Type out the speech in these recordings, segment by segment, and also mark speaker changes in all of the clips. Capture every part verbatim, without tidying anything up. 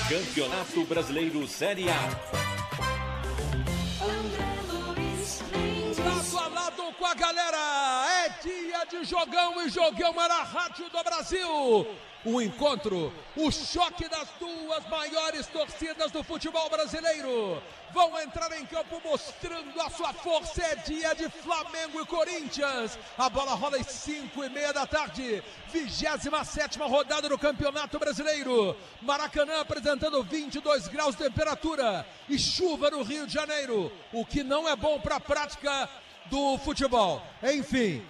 Speaker 1: Campeonato Brasileiro Série A.
Speaker 2: Lado a lado com a galera, é dia de jogão e jogão era a Rádio do Brasil. O encontro, o choque das duas maiores torcidas do futebol brasileiro vão entrar em campo mostrando a sua força. É dia de Flamengo e Corinthians. A bola rola às cinco e meia da tarde, vigésima sétima rodada do Campeonato Brasileiro. Maracanã apresentando vinte e dois graus de temperatura e chuva no Rio de Janeiro, o que não é bom para a prática do futebol. Enfim,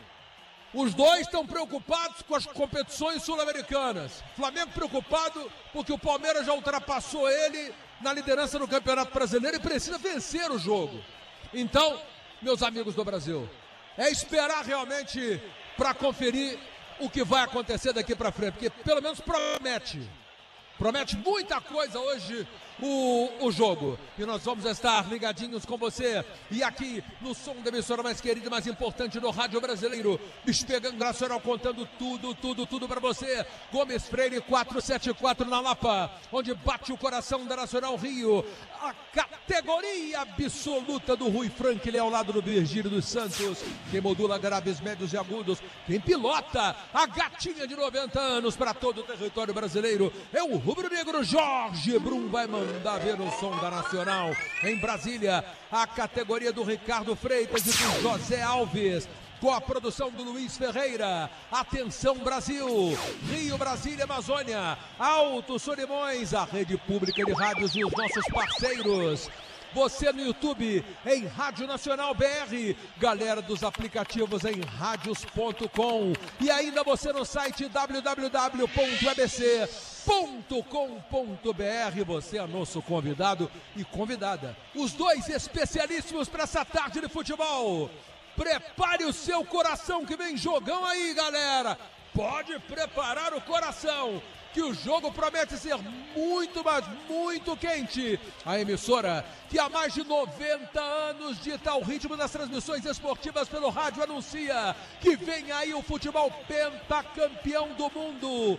Speaker 2: os dois estão preocupados com as competições sul-americanas. Flamengo preocupado porque o Palmeiras já ultrapassou ele na liderança do Campeonato Brasileiro e precisa vencer o jogo. Então, meus amigos do Brasil, é esperar realmente para conferir o que vai acontecer daqui para frente, porque pelo menos promete. Promete muita coisa hoje o, o jogo. E nós vamos estar ligadinhos com você. E aqui no som da emissora mais querida e mais importante do rádio brasileiro. Bicho pegando nacional, contando tudo, tudo, tudo pra você. Gomes Freire quatrocentos e setenta e quatro na Lapa, onde bate o coração da Nacional Rio. A categoria absoluta do Rui Franklin ao lado do Virgílio dos Santos. Quem modula graves, médios e agudos. Quem pilota a gatinha de noventa anos para todo o território brasileiro. É o rubro-negro Jorge Brum, vai mandar ver o som da Nacional. Em Brasília, a categoria do Ricardo Freitas e do José Alves, com a produção do Luiz Ferreira. Atenção Brasil, Rio, Brasília, Amazônia, Alto Solimões, a rede pública de rádios e os nossos parceiros. Você no YouTube, em Rádio Nacional B R, galera dos aplicativos em radios ponto com e ainda você no site w w w ponto a b c ponto com ponto b r. Você é nosso convidado e convidada, os dois especialíssimos para essa tarde de futebol. Prepare o seu coração que vem jogão aí, galera. Pode preparar o coração, que o jogo promete ser muito, mas muito quente. A emissora que há mais de noventa anos dita o ritmo das transmissões esportivas pelo rádio anuncia que vem aí o futebol pentacampeão do mundo.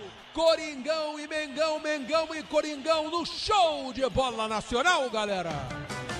Speaker 2: Coringão e Mengão, Mengão e Coringão no show de bola nacional, galera.